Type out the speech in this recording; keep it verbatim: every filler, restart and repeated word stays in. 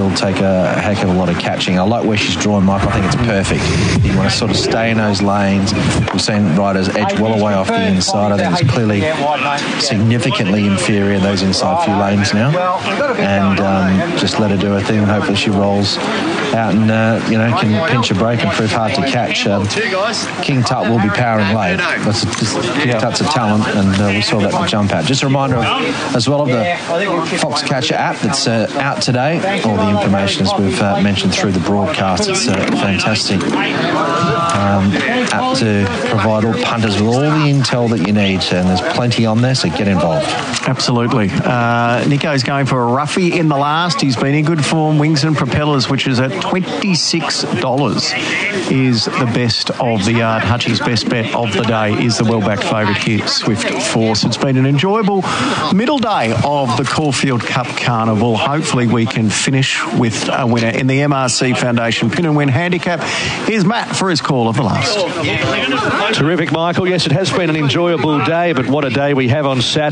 she'll take a heck of a lot of catching. I like where she's drawn, Michael. I think it's perfect. You want to sort of stay in those lanes. We've seen riders edge well away off the inside. I think it's clearly significantly inferior in those inside few lanes now. And um, just let her do her thing, and hopefully she rolls out and, uh, you know, can pinch a break and prove hard to catch. Um, King Tut will be powering late. That's just, King Tut's a talent, and uh, we saw that at the jump out. Just a reminder of, as well of the Foxcatcher app that's uh, out today. All the information, as we've uh, mentioned through the broadcast, it's a fantastic um, app to provide all punters with all the intel that you need, and there's plenty on there, so get involved. Absolutely. Uh, Nico's going for a roughie in the last. He's been in good form. Wings and Propellers, which is at twenty-six dollars, is the best of the yard. Hutchie's best bet of the day is the well-backed favourite here, Swift Force. It's been an enjoyable middle day of the Caulfield Cup Carnival. Hopefully we can finish with a winner in the M R C Foundation Pin and Win Handicap. Here's Matt for his call of the last. Terrific, Michael. Yes, it has been an enjoyable day, but what a day we have on Saturday.